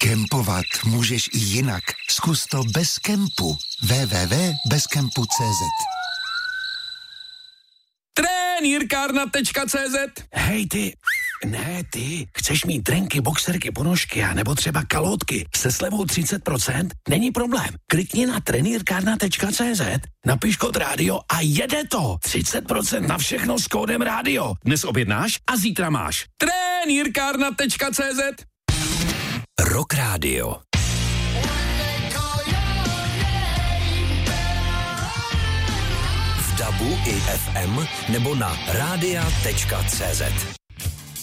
Kempovat můžeš i jinak. Zkus to bez kempu. www.bezkempu.cz. Trenýrkárna.cz. Hej ty, ne ty, chceš mít trenky, boxerky, ponožky a nebo třeba kalotky se slevou 30%? Není problém. Klikni na trenýrkárna.cz, napiš kód rádio a jede to. 30% na všechno s kódem rádio. Dnes objednáš a zítra máš. Trenýrkárna.cz. Rock Radio. V DABu i FM nebo na radia.cz.